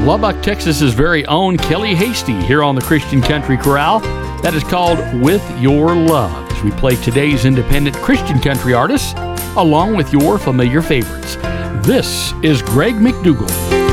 Lubbock, Texas's very own Kelly Hasty here on the Christian Country Corral. That is called With Your Love, as we play today's independent Christian country artists along with your familiar favorites. This is Greg McDougall.